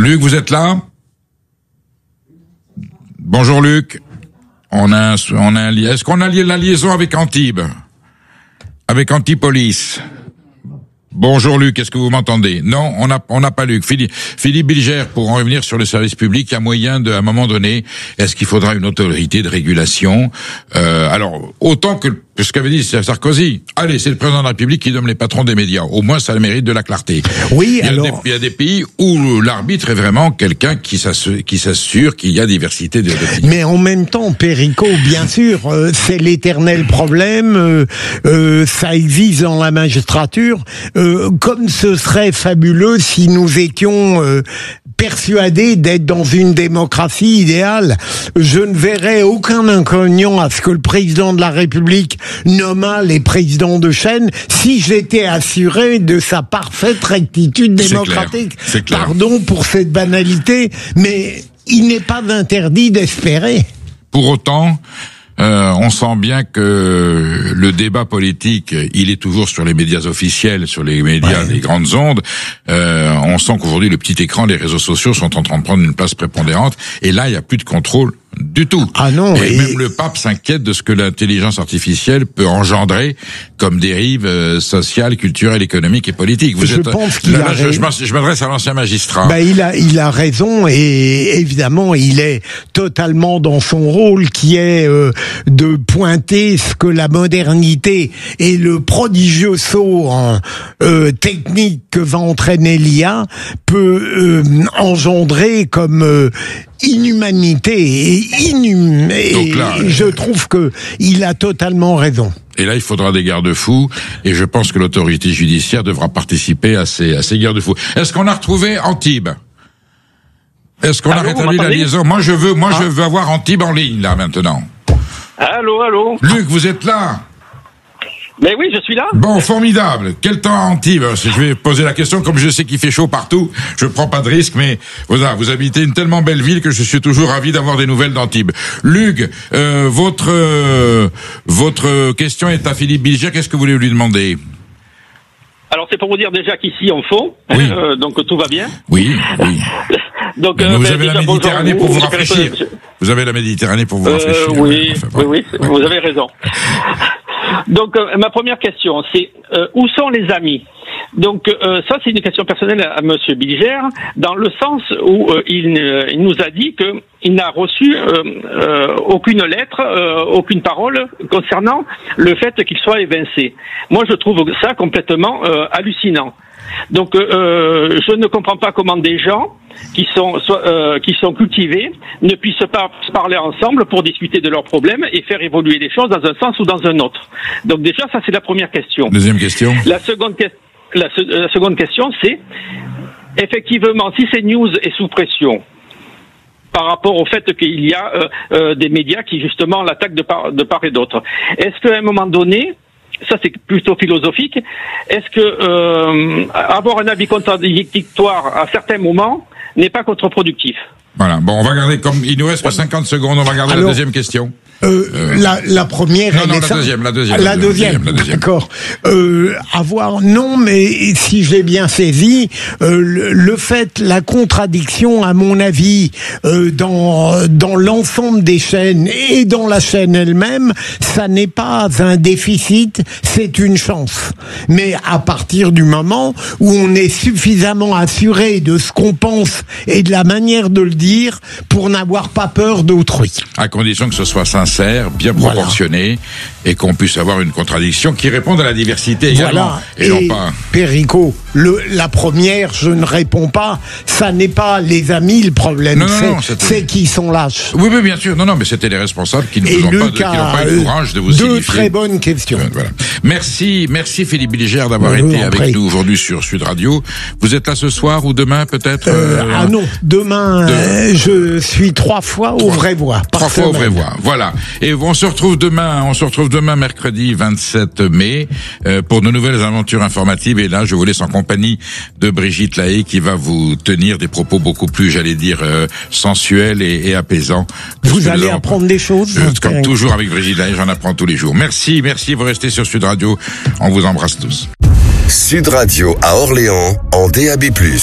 Luc, vous êtes là? Bonjour Luc. Est-ce qu'on a la liaison avec Antibes? Avec Antipolis? Bonjour Luc, est-ce que vous m'entendez? Non, on n'a pas Luc. Philippe Bilger, pour en revenir sur le service public, il y a moyen à un moment donné, est-ce qu'il faudra une autorité de régulation? Alors, autant que ce qu'avait dit Sarkozy, allez, c'est le président de la République qui donne les patrons des médias. Au moins, ça a le mérite de la clarté. Oui, il y a des pays où l'arbitre est vraiment quelqu'un qui s'assure qu'il y a diversité d'opinions. Mais en même temps, Perico, bien sûr, c'est l'éternel problème. Ça existe dans la magistrature. Comme ce serait fabuleux si nous étions persuadés d'être dans une démocratie idéale. Je ne verrais aucun inconvénient à ce que le président de la République nommât les présidents de chaîne si j'étais assuré de sa parfaite rectitude démocratique. C'est clair. Pardon pour cette banalité, mais il n'est pas interdit d'espérer. Pour autant, on sent bien que le débat politique, il est toujours sur les médias officiels, sur les médias des grandes ondes. On sent qu'aujourd'hui, le petit écran, les réseaux sociaux sont en train de prendre une place prépondérante. Et là, il n'y a plus de contrôle du tout. Ah non. Et même le pape s'inquiète de ce que l'intelligence artificielle peut engendrer comme dérive sociale, culturelle, économique et politique. Je m'adresse à l'ancien magistrat. Il a raison et évidemment il est totalement dans son rôle qui est de pointer ce que la modernité et le prodigieux saut en technique que va entraîner l'IA peut engendrer comme inhumanité et je trouve que il a totalement raison. Et là, il faudra des garde-fous, et je pense que l'autorité judiciaire devra participer à ces garde-fous. Est-ce qu'on a retrouvé Antibes? Est-ce qu'on a rétabli la liaison? Moi, je veux avoir Antibes en ligne, là, maintenant. Allô? Luc, vous êtes là? Mais oui, je suis là. Bon, formidable. Quel temps à Antibes? Je vais poser la question, comme je sais qu'il fait chaud partout, je prends pas de risque, mais voilà, vous habitez une tellement belle ville que je suis toujours ravi d'avoir des nouvelles d'Antibes. Luc, votre question est à Philippe Bilger. Qu'est-ce que vous voulez lui demander? Alors, c'est pour vous dire déjà qu'ici, on fond, oui. Donc tout va bien. Oui. Donc, vous avez la Méditerranée pour vous rafraîchir. Vous avez la Méditerranée pour vous rafraîchir. Oui, vous avez raison. Donc, ma première question, c'est où sont les amis? Donc, ça, c'est une question personnelle à Monsieur Bilger, dans le sens où il nous a dit qu'il n'a reçu aucune lettre, aucune parole concernant le fait qu'il soit évincé. Moi, je trouve ça complètement hallucinant. Donc, je ne comprends pas comment des gens qui sont cultivés ne puissent pas se parler ensemble pour discuter de leurs problèmes et faire évoluer les choses dans un sens ou dans un autre. Donc déjà, ça c'est la première question. Deuxième question. La seconde question, c'est effectivement si CNews est sous pression par rapport au fait qu'il y a des médias qui justement l'attaquent de part et d'autre. Est-ce qu'à un moment donné, ça c'est plutôt philosophique, est-ce que avoir un avis contradictoire à certains moments n'est pas contre-productif? Voilà. Bon, on va garder il nous reste que 50 secondes, on va garder la deuxième question. La première. Non, la deuxième. D'accord. Non, mais si j'ai bien saisi, le fait, la contradiction, à mon avis, dans l'ensemble des chaînes et dans la chaîne elle-même, ça n'est pas un déficit, c'est une chance. Mais à partir du moment où on est suffisamment assuré de ce qu'on pense et de la manière de le dire pour n'avoir pas peur d'autrui. À condition que ce soit sincère, bien proportionné, et qu'on puisse avoir une contradiction qui réponde à la diversité également. Et non pas... Perico, la première, je ne réponds pas, ça n'est pas les amis le problème, c'est qu'ils sont lâches. Oui, bien sûr, mais c'était les responsables qui n'ont pas eu le courage de vous signifier. Deux très bonnes questions. Voilà. Merci Philippe Bilger d'avoir été avec nous aujourd'hui sur Sud Radio. Vous êtes là ce soir ou demain peut-être non, demain, je suis 3 fois au Vrai-Voix. 3 fois au Vrai-Voix, voilà. Et on se retrouve demain mercredi 27 mai pour de nouvelles aventures informatives. Et là, je vous laisse en compagnie de Brigitte Lahaye qui va vous tenir des propos beaucoup plus, j'allais dire, sensuels et apaisants. Vous allez apprendre des choses. Comme toujours avec Brigitte Lahaye, j'en apprends tous les jours. Merci, vous restez sur Sud Radio. On vous embrasse tous. Sud Radio à Orléans en DAB+.